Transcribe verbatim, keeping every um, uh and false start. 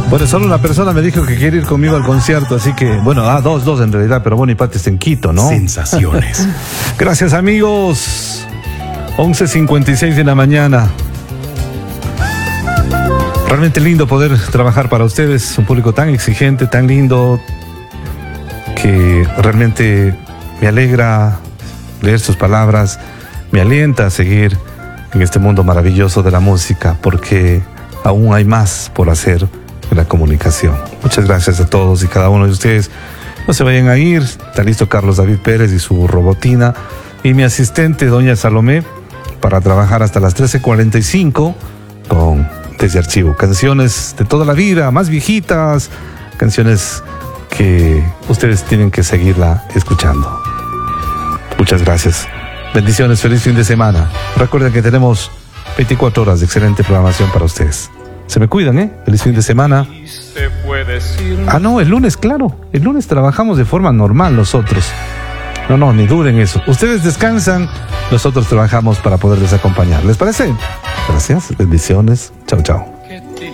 Bueno, solo una persona me dijo que quiere ir conmigo al concierto, así que, bueno, ah, dos, dos en realidad, pero Bon y Pat está en Quito, ¿no? Sensaciones. Gracias, amigos. once cincuenta y seis de la mañana. Realmente lindo poder trabajar para ustedes, un público tan exigente, tan lindo, que realmente me alegra leer sus palabras, me alienta a seguir en este mundo maravilloso de la música, porque aún hay más por hacer en la comunicación. Muchas gracias a todos y cada uno de ustedes. No se vayan a ir. Está listo Carlos David Pérez y su robotina y mi asistente doña Salomé para trabajar hasta las trece cuarenta y cinco con Desde Archivo. Canciones de toda la vida, más viejitas, canciones que ustedes tienen que seguirla escuchando. Muchas gracias. Bendiciones, feliz fin de semana. Recuerden que tenemos veinticuatro horas de excelente programación para ustedes. Se me cuidan, ¿eh? Feliz fin de semana. Ah, no, el lunes, claro. El lunes trabajamos de forma normal nosotros. No, no, ni duden eso. Ustedes descansan, nosotros trabajamos para poderles acompañar. ¿Les parece? Gracias, bendiciones. Chao, chao.